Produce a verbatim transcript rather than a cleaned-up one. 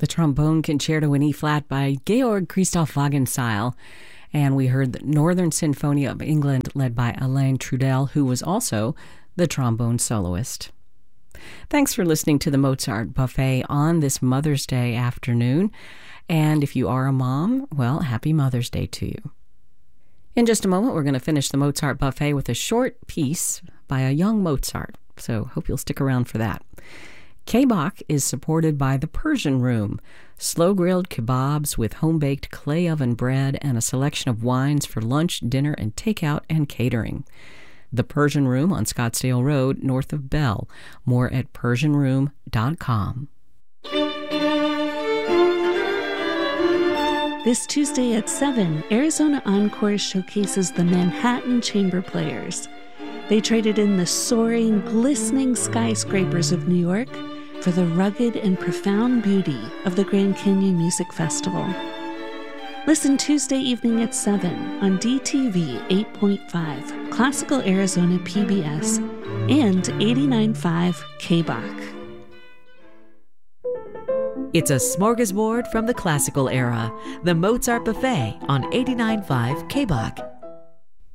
the trombone concerto in E-flat by Georg Christoph Wagenseil. And we heard the Northern Sinfonia of England led by Alain Trudel, who was also the trombone soloist. Thanks for listening to the Mozart Buffet on this Mother's Day afternoon. And if you are a mom, well, happy Mother's Day to you. In just a moment, we're going to finish the Mozart Buffet with a short piece by a young Mozart. So hope you'll stick around for that. K-Bach is supported by the Persian Room, slow-grilled kebabs with home-baked clay oven bread and a selection of wines for lunch, dinner, and takeout and catering. The Persian Room on Scottsdale Road, north of Bell. More at persian room dot com. This Tuesday at seven, Arizona Encore showcases the Manhattan Chamber Players. They traded in the soaring, glistening skyscrapers of New York for the rugged and profound beauty of the Grand Canyon Music Festival. Listen Tuesday evening at seven on D T V eight point five, Classical Arizona P B S, and eighty-nine point five K-Bach. It's a smorgasbord from the classical era, the Mozart Buffet on eighty-nine point five K-Bach.